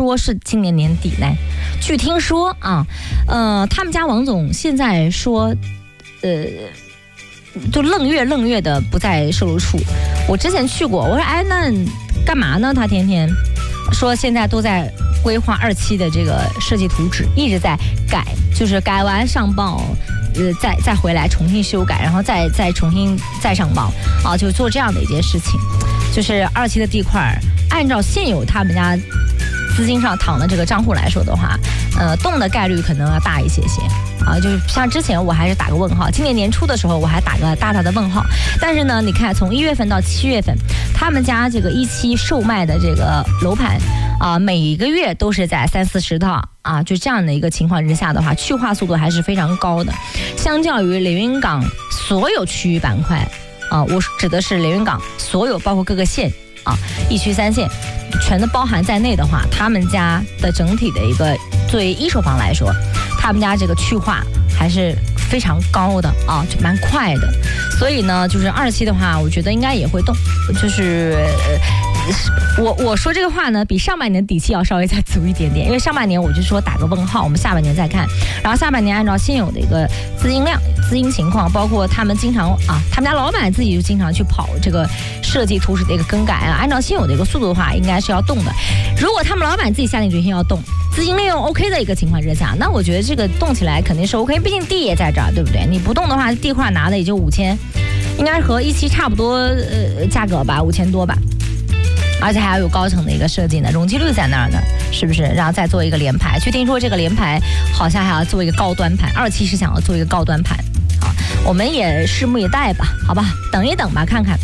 说是今年年底呢。据听说啊，他们家王总现在说，就愣月的不在售楼处。我之前去过，我说哎，那干嘛呢？他天天说现在都在规划2期的这个设计图纸，一直在改，就是改完上报，再回来重新修改，然后再重新再上报啊，就做这样的一件事情。就是2期的地块，按照现有他们家资金上躺的这个账户来说的话，动的概率可能要大一些啊，就是像之前我还是打个问号，今年年初的时候我还打个大的问号，但是呢，你看从1月份到7月份，他们家这个1期售卖的这个楼盘啊，每一个月都是在30-40套啊，就这样的一个情况之下的话，去化速度还是非常高的，相较于连云港所有区域板块啊，我指的是连云港所有包括各个县啊，1区3县全都包含在内的话，他们家的整体的一个作为一手房来说，他们家这个去化还是非常高的啊，就蛮快的。所以呢，就是2期的话，我觉得应该也会动。就是我说这个话呢，比上半年底气要稍微再足一点点，因为上半年我就说打个问号，我们下半年再看，然后下半年按照现有的一个资金量、资金情况，包括他们经常他们家老板自己就经常去跑这个设计图纸的一个更改啊，按照现有的一个速度的话，应该是要动的。如果他们老板自己下定决心要动，资金利用 OK 的一个情况之下，那我觉得这个动起来肯定是 OK， 毕竟地也在这儿，对不对？你不动的话，地块拿的也就5000，应该和1期差不多价格吧，5000多吧。而且还要有高层的一个设计呢，容积率在那儿呢，是不是？然后再做一个联排，据听说这个联排好像还要做一个高端盘，2期是想要做一个高端盘，好，我们也拭目以待吧，好吧，等一等吧，看看。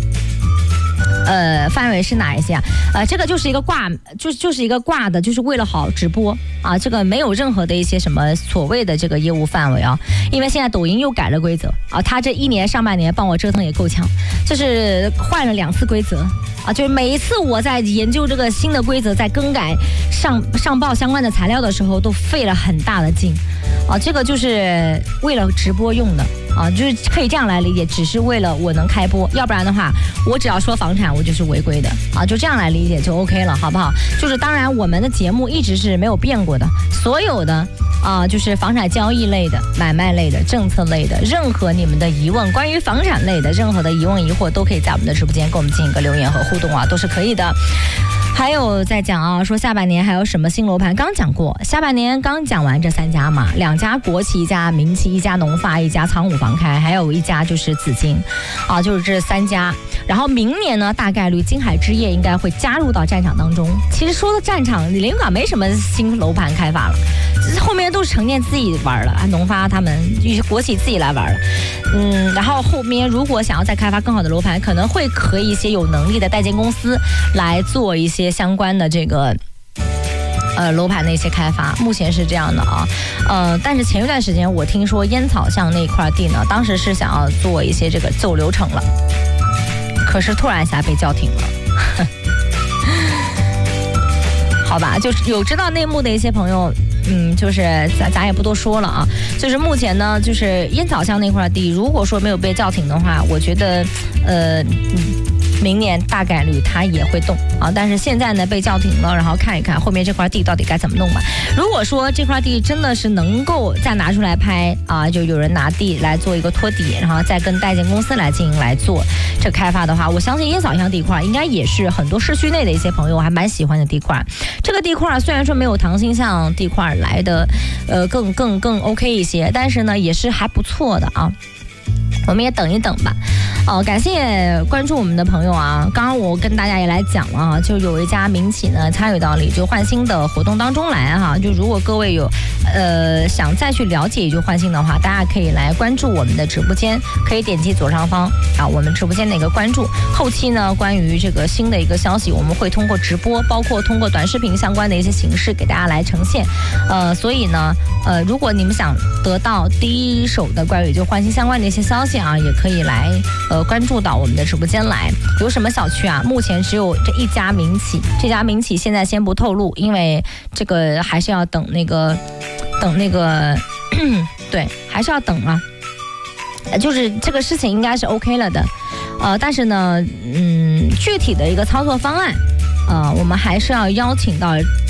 范围是哪一些啊？这个就是一个挂，就是一个挂的，就是为了好直播啊。这个没有任何的一些什么所谓的这个业务范围啊，因为现在抖音又改了规则啊，他这1年上半年帮我折腾也够呛，就是换了2次规则啊，就是每一次我在研究这个新的规则，在更改上报相关的材料的时候，都费了很大的劲啊。这个就是为了直播用的。啊，就是可以这样来理解，只是为了我能开播，要不然的话，我只要说房产，我就是违规的啊，就这样来理解就 OK 了，好不好？就是当然，我们的节目一直是没有变过的，所有的就是房产交易类的、买卖类的、政策类的，任何你们的疑问，关于房产类的任何的疑问疑惑，都可以在我们的直播间跟我们进行一个留言和互动啊，都是可以的。还有在讲啊，说下半年还有什么新楼盘？刚讲过，下半年刚讲完这3家嘛，2家国企，1家民企，1家农发，1家仓储房开，还有1家就是紫金，啊，就是这3家。然后明年呢，大概率金海置业应该会加入到战场当中。其实说的战场，连云港没什么新楼盘开发了，后面都是城建自己玩了，农发他们国企自己来玩了。然后后面如果想要再开发更好的楼盘，可能会和一些有能力的代建公司来做一些相关的这个楼盘的一些开发，目前是这样的啊。但是前一段时间我听说烟草巷那块地呢，当时是想要做一些这个走流程了，可是突然一下被叫停了。好吧，就是有知道内幕的一些朋友，就是咱也不多说了啊。就是目前呢，就是烟草巷那块地，如果说没有被叫停的话，我觉得明年大概率它也会动啊，但是现在呢被叫停了，然后看一看后面这块地到底该怎么弄吧。如果说这块地真的是能够再拿出来拍啊，就有人拿地来做一个托底，然后再跟代建公司来进行来做这开发的话，我相信烟草巷地块应该也是很多市区内的一些朋友还蛮喜欢的地块。这个地块虽然说没有唐兴巷地块来的更 OK 一些，但是呢也是还不错的啊。我们也等一等吧。感谢关注我们的朋友啊！刚刚我跟大家也来讲了啊，就有一家民企呢参与到理就换新的活动当中来哈。就如果各位有想再去了解理就换新的话，大家可以来关注我们的直播间，可以点击左上方啊我们直播间的一个关注。后期呢关于这个新的一个消息，我们会通过直播，包括通过短视频相关的一些形式给大家来呈现。所以呢如果你们想得到第一手的关于理就换新相关的一些消息啊，也可以来关注到我们的直播间来。有什么小区啊？目前只有这一家民企，这家民企现在先不透露，因为这个还是要等那个对，还是要等啊。就是这个事情应该是 OK 了的，但是呢，具体的一个操作方案，我们还是要邀请到